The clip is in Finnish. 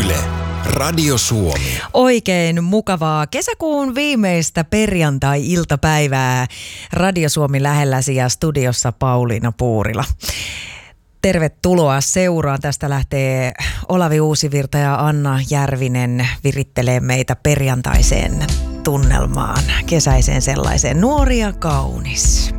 Yle, Radio Suomi. Oikein mukavaa kesäkuun viimeistä perjantai-iltapäivää. Radio Suomi lähelläsi ja studiossa Pauliina Puurila. Tervetuloa seuraan. Tästä lähtee Olavi Uusivirta ja Anna Järvinen virittelee meitä perjantaiseen tunnelmaan, kesäiseen sellaiseen. Nuori ja kaunis.